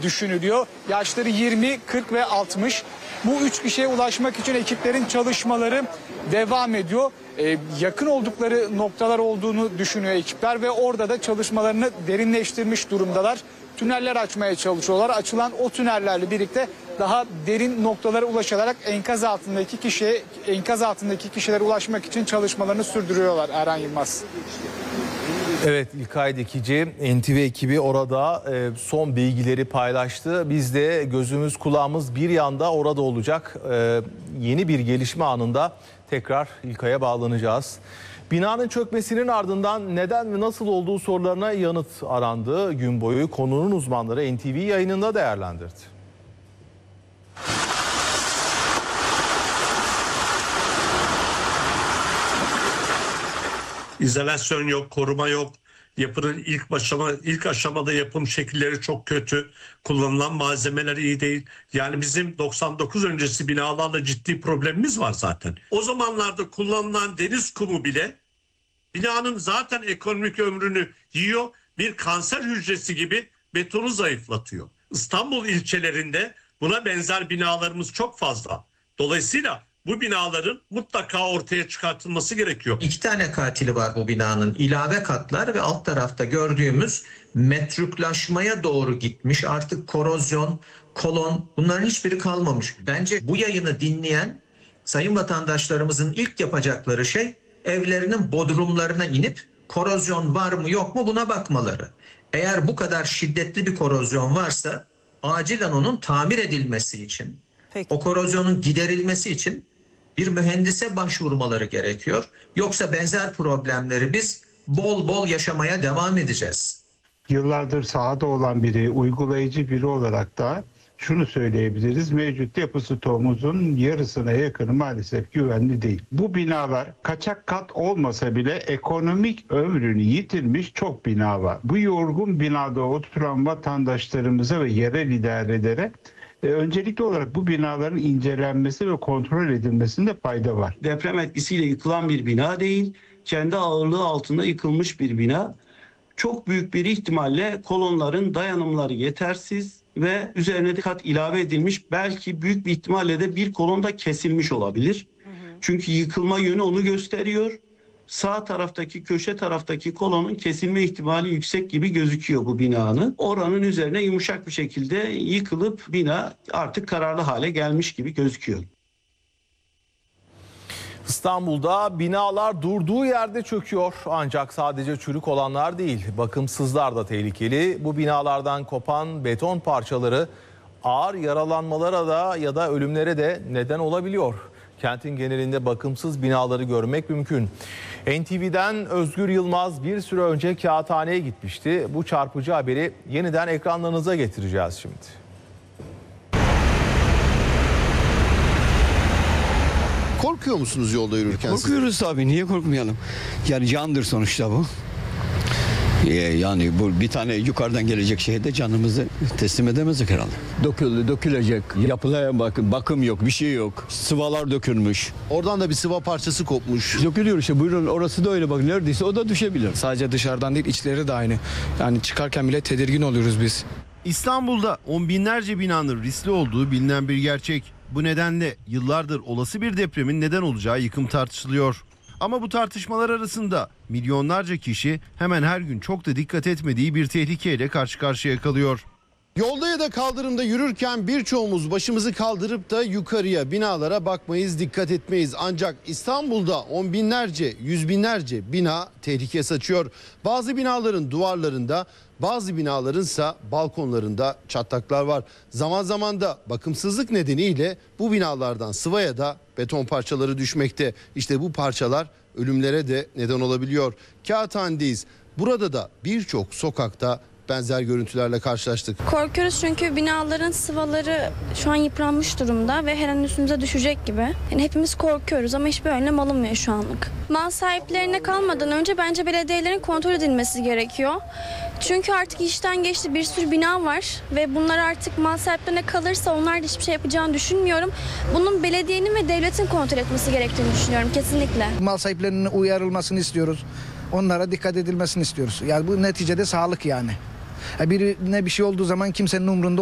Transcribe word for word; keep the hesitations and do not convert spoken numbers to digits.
düşünülüyor. Yaşları yirmi, kırk ve altmış. Bu üç kişiye ulaşmak için ekiplerin çalışmaları devam ediyor. Ee, yakın oldukları noktalar olduğunu düşünüyor ekipler ve orada da çalışmalarını derinleştirmiş durumdalar. Tüneller açmaya çalışıyorlar. Açılan o tünellerle birlikte daha derin noktalara ulaşarak enkaz altındaki kişiye, enkaz altındaki kişilere ulaşmak için çalışmalarını sürdürüyorlar Erhan Yılmaz. Evet, İlkay Dikici, N T V ekibi orada e, son bilgileri paylaştı. Biz de gözümüz kulağımız bir yanda orada olacak. E, yeni bir gelişme anında tekrar İlkay'a bağlanacağız. Binanın çökmesinin ardından neden ve nasıl olduğu sorularına yanıt arandı. Gün boyu konunun uzmanları N T V yayınında değerlendirdi. İzolasyon yok, koruma yok. Yapının ilk aşama, ilk aşamada yapım şekilleri çok kötü. Kullanılan malzemeler iyi değil. Yani bizim doksan dokuz öncesi binalarla ciddi problemimiz var zaten. O zamanlarda kullanılan deniz kumu bile binanın zaten ekonomik ömrünü yiyor. Bir kanser hücresi gibi betonu zayıflatıyor. İstanbul ilçelerinde buna benzer binalarımız çok fazla. Dolayısıyla bu binaların mutlaka ortaya çıkartılması gerekiyor. İki tane katili var bu binanın. İlave katlar ve alt tarafta gördüğümüz metruklaşmaya doğru gitmiş. Artık korozyon, kolon, bunların hiçbiri kalmamış. Bence bu yayını dinleyen sayın vatandaşlarımızın ilk yapacakları şey evlerinin bodrumlarına inip korozyon var mı yok mu buna bakmaları. Eğer bu kadar şiddetli bir korozyon varsa acilen onun tamir edilmesi için, Peki. o korozyonun giderilmesi için bir mühendise başvurmaları gerekiyor. Yoksa benzer problemleri biz bol bol yaşamaya devam edeceğiz. Yıllardır sahada olan biri, uygulayıcı biri olarak da şunu söyleyebiliriz. Mevcut yapı stoğumuzun yarısına yakını maalesef güvenli değil. Bu binalar kaçak kat olmasa bile ekonomik ömrünü yitirmiş çok bina var. Bu yorgun binada oturan vatandaşlarımıza ve yerel idarelere e, öncelikli olarak bu binaların incelenmesi ve kontrol edilmesinde fayda var. Deprem etkisiyle yıkılan bir bina değil, kendi ağırlığı altında yıkılmış bir bina. Çok büyük bir ihtimalle kolonların dayanımları yetersiz ve üzerine de kat ilave edilmiş. Belki büyük bir ihtimalle de bir kolon da kesilmiş olabilir. Hı hı. Çünkü yıkılma yönü onu gösteriyor. Sağ taraftaki, köşe taraftaki kolonun kesilme ihtimali yüksek gibi gözüküyor bu binanın. Oranın üzerine yumuşak bir şekilde yıkılıp bina artık kararlı hale gelmiş gibi gözüküyor. İstanbul'da binalar durduğu yerde çöküyor. Ancak sadece çürük olanlar değil, bakımsızlar da tehlikeli. Bu binalardan kopan beton parçaları ağır yaralanmalara da ya da ölümlere de neden olabiliyor. Kentin genelinde bakımsız binaları görmek mümkün. N T V'den Özgür Yılmaz bir süre önce kağıthaneye gitmişti. Bu çarpıcı haberi yeniden ekranlarınıza getireceğiz şimdi. Korkuyor musunuz yolda yürürken? Korkuyoruz tabii. Niye korkmayalım? Yani candır sonuçta bu. Yani bu bir tane yukarıdan gelecek şeye de canımızı teslim edemezdik herhalde. Döküldü, dökülecek. Yapılayan bakın, bakım yok, bir şey yok. Sıvalar dökülmüş. Oradan da bir sıva parçası kopmuş. Dökülüyor işte. Buyurun orası da öyle bak. Neredeyse o da düşebilir. Sadece dışarıdan değil, içleri de aynı. Yani çıkarken bile tedirgin oluyoruz biz. İstanbul'da on binlerce binanın riskli olduğu bilinen bir gerçek. Bu nedenle yıllardır olası bir depremin neden olacağı yıkım tartışılıyor. Ama bu tartışmalar arasında milyonlarca kişi hemen her gün çok da dikkat etmediği bir tehlikeyle karşı karşıya kalıyor. Yolda ya da kaldırımda yürürken birçoğumuz başımızı kaldırıp da yukarıya, binalara bakmayız, dikkat etmeyiz. Ancak İstanbul'da on binlerce, yüz binlerce bina tehlike saçıyor. Bazı binaların duvarlarında, bazı binalarınsa balkonlarında çatlaklar var. Zaman zaman da bakımsızlık nedeniyle bu binalardan sıva ya da beton parçaları düşmekte. İşte bu parçalar ölümlere de neden olabiliyor. Kağıthane'deyiz. Burada da birçok sokakta benzer görüntülerle karşılaştık. Korkuyoruz çünkü binaların sıvaları şu an yıpranmış durumda ve her an üstümüze düşecek gibi. Yani hepimiz korkuyoruz ama hiçbir önlem alınmıyor şu anlık. Mal sahiplerine kalmadan önce bence belediyelerin kontrol edilmesi gerekiyor. Çünkü artık işten geçti, bir sürü bina var ve bunlar artık mal sahiplerine kalırsa onlar da hiçbir şey yapacağını düşünmüyorum. Bunun belediyenin ve devletin kontrol etmesi gerektiğini düşünüyorum kesinlikle. Mal sahiplerinin uyarılmasını istiyoruz. Onlara dikkat edilmesini istiyoruz. Yani bu neticede sağlık yani. Birine bir şey olduğu zaman kimsenin umrunda